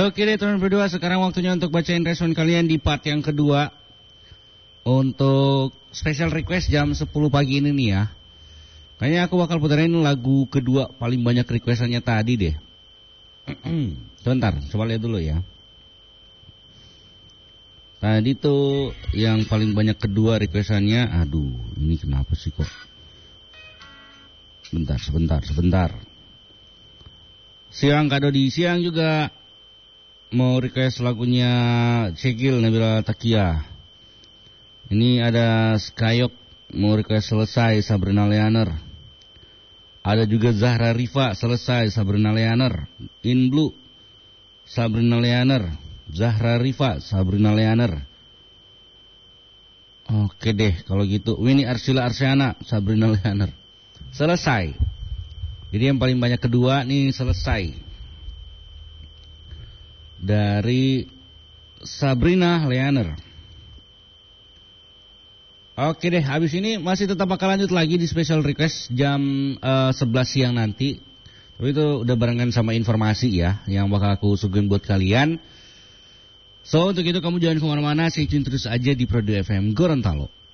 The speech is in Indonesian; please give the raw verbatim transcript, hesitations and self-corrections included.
Oke deh teman berdua, sekarang waktunya untuk bacain respon kalian di part yang kedua. Untuk special request jam sepuluh pagi ini nih ya. Kayaknya aku bakal puterin lagu kedua paling banyak requestannya tadi deh. Sebentar, coba lihat dulu ya. Tadi tuh yang paling banyak kedua requestannya, aduh ini kenapa sih kok. Bentar, sebentar, sebentar. Siang Kak Dodi, siang juga mau request lagunya Cekil Nabila Takia. Ini ada Skyok mau request Selesai Sabrina Leaner. Ada juga Zahra Rifa Selesai Sabrina Leaner. In Blue Sabrina Leaner. Zahra Rifa Sabrina Leaner. Oke deh kalau gitu. Winnie Arsila Arsyana Sabrina Leaner. Selesai. Jadi yang paling banyak kedua nih Selesai. Dari Sabrina Leaner. Oke deh, habis ini masih tetap bakal lanjut lagi di special request jam uh, sebelas siang nanti. Tapi itu udah barengan sama informasi ya yang bakal aku suguhin buat kalian. So untuk itu kamu jangan kemana-mana, stay tune terus aja di Produk F M Gorontalo.